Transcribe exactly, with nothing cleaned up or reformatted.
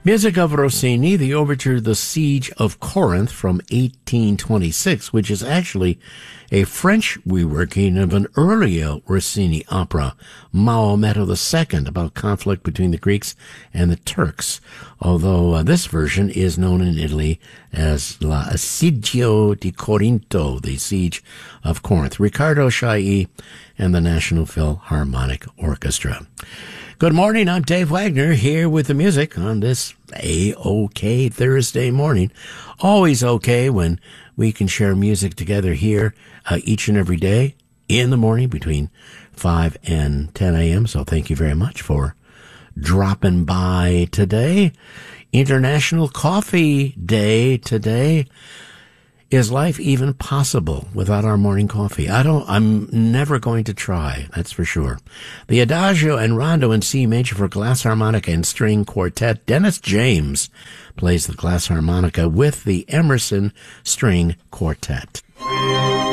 Music of Rossini, the overture The Siege of Corinth from eighteen twenty-six, which is actually a French reworking of an earlier Rossini opera, Maometto the Second, about conflict between the Greeks and the Turks, although uh, this version is known in Italy as La Assigio di Corinto, the Siege of Corinth. Riccardo Chailly and the National Philharmonic Orchestra. Good morning, I'm Dave Wagner here with the music on this A-OK Thursday morning. Always okay when we can share music together here uh, each and every day in the morning between five and ten a.m. So thank you very much for dropping by today. International Coffee Day today. Is life even possible without our morning coffee? I don't, I'm never going to try, that's for sure. The Adagio and Rondo in C major for glass harmonica and string quartet. Dennis James plays the glass harmonica with the Emerson String Quartet.